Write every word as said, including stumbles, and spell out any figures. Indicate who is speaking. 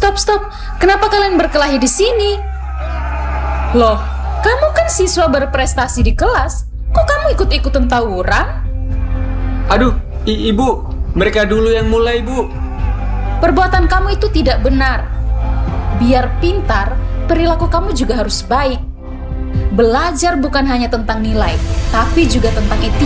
Speaker 1: stop, stop. Kenapa kalian berkelahi di sini? Loh, kamu kan siswa berprestasi di kelas. Kok kamu ikut-ikutan tawuran?
Speaker 2: Aduh, i- ibu, mereka dulu yang mulai, Bu.
Speaker 1: Perbuatan kamu itu tidak benar. Biar pintar, perilaku kamu juga harus baik. Belajar bukan hanya tentang nilai, tapi juga tentang etika.